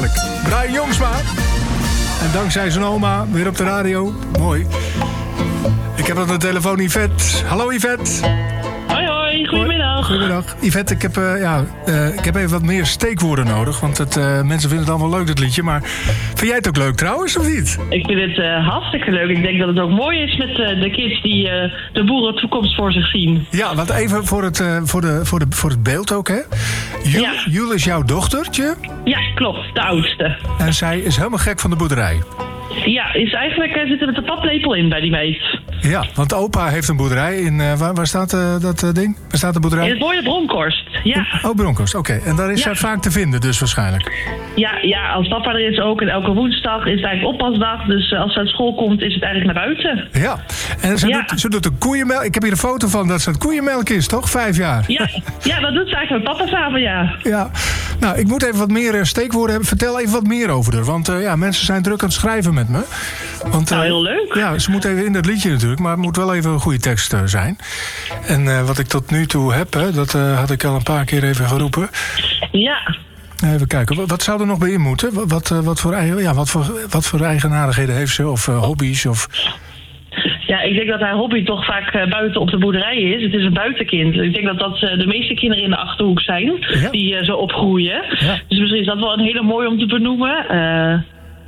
heerlijk. Brian Jongsma. En dankzij zijn oma weer op de radio. Mooi. Ik heb aan de telefoon Yvette. Hallo Yvette. Hoi, goedemiddag. Goedemiddag. Yvette, ik heb even wat meer steekwoorden nodig. Want mensen vinden het allemaal leuk, dat liedje. Maar vind jij het ook leuk trouwens, of niet? Ik vind het hartstikke leuk. Ik denk dat het ook mooi is met de kids die de boerentoekomst voor zich zien. Ja, want even voor het beeld ook, hè? Jul is jouw dochtertje. Ja, klopt. De oudste. En zij is helemaal gek van de boerderij. Ja, is eigenlijk zit er met de paplepel in bij die meid. Ja, want opa heeft een boerderij in... waar staat dat ding? Waar staat de boerderij? In het mooie Bronkhorst, ja. Oh, Bronkhorst, oké. En daar is zij vaak te vinden dus waarschijnlijk. Ja, als papa er is ook. En elke woensdag is het eigenlijk oppasdag. Dus als ze uit school komt, is het eigenlijk naar buiten. Ja, en ze doet een koeienmelk. Ik heb hier een foto van dat ze het koeienmelk is, toch? 5 jaar. Ja, dat doet ze eigenlijk met papa samen, ja. Ja, nou, ik moet even wat meer steekwoorden hebben. Vertel even wat meer over haar. Want mensen zijn druk aan het schrijven met me. Want, heel leuk. Ja, ze moet even in dat liedje natuurlijk. Maar het moet wel even een goede tekst zijn. En wat ik tot nu toe heb, dat had ik al een paar keer even geroepen. Ja. Even kijken, wat zou er nog bij in moeten? Wat voor eigenaardigheden heeft ze? Of hobby's? Of... Ja, ik denk dat haar hobby toch vaak buiten op de boerderij is. Het is een buitenkind. Ik denk dat de meeste kinderen in de Achterhoek zijn. Ja. Die zo opgroeien. Ja. Dus misschien is dat wel een hele mooie om te benoemen.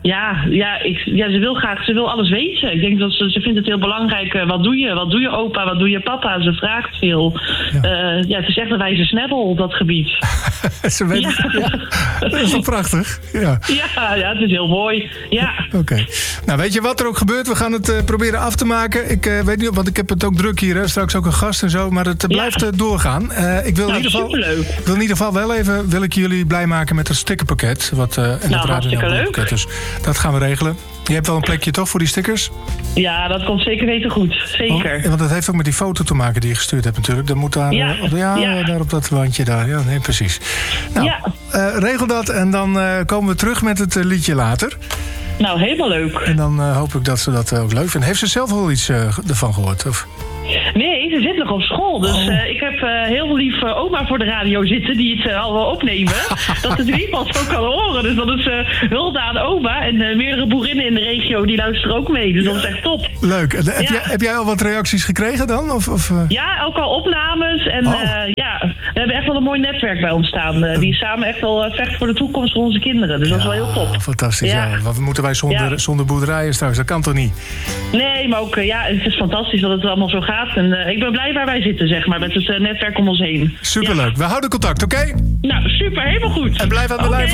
Ze wil alles weten. Ik denk dat ze vindt het heel belangrijk. Wat doe je opa? Wat doe je papa? Ze vraagt veel. Ja. Het is echt een wijze snabbel op dat gebied. Ze weet Dat is toch prachtig? Ja, het is heel mooi. Ja. Oké. Nou, weet je wat er ook gebeurt? We gaan het proberen af te maken. Ik weet niet, want ik heb het ook druk hier. Hè? Straks ook een gast en zo. Maar het blijft doorgaan. Ik wil in ieder geval wel even... wil ik jullie blij maken met het stickerpakket. Hartstikke leuk. Dus dat gaan we regelen. Je hebt wel een plekje toch voor die stickers? Ja, dat komt zeker weten goed. Zeker. Want dat heeft ook met die foto te maken die je gestuurd hebt natuurlijk. Dat moet daar, daar op dat wandje daar. Ja, nee, precies. Nou, regel dat en dan komen we terug met het liedje later. Nou, helemaal leuk. En dan hoop ik dat ze dat ook leuk vindt. Heeft ze zelf wel iets ervan gehoord? Of? Nee, ze zit nog op school. Dus ik heb heel lief oma voor de radio zitten die het al wil opnemen. Dat het in ieder geval zo kan horen. Dus dat is hulde aan oma. En meerdere boerinnen in de regio die luisteren ook mee. Dus dat is echt top. Leuk. Heb jij al wat reacties gekregen dan? Of? Ja, ook al opnames. En we hebben echt wel een mooi netwerk bij ons staan. Die samen echt wel vechten voor de toekomst van onze kinderen. Dus dat is wel heel top. Fantastisch. Ja. Wat moeten wij zonder boerderijen straks? Dat kan toch niet? Nee, maar ook het is fantastisch dat het allemaal zo gaat. En ik ben blij waar wij zitten, zeg maar, met het netwerk om ons heen. Superleuk. We houden contact, oké? Nou, super. Helemaal goed. En blijf aan de lijn